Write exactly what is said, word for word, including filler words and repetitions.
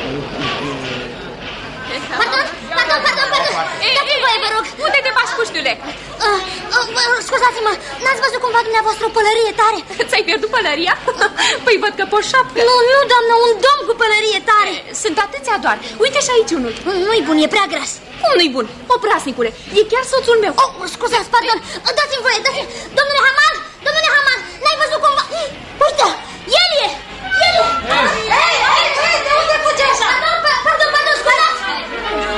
Pardon, pardon, pardon, pardon. Dați-mi voie, vă rog. Unde te faci, puștule? Uh, uh, Scuzați-mă, n-ați văzut cumva dumneavoastră o pălărie tare? Ți-ai pierdut pălăria? Păi văd că pe o șapcă. Nu, nu, doamnă, un domn cu pălărie tare. Sunt atâția doar. Uite și aici unul. Nu-i bun, e prea gras. Cum nu-i bun? Oprasnicule, e chiar soțul meu. Oh, scuzați, pardon, dați-mi voie, dați-mi... Domnule Hamar!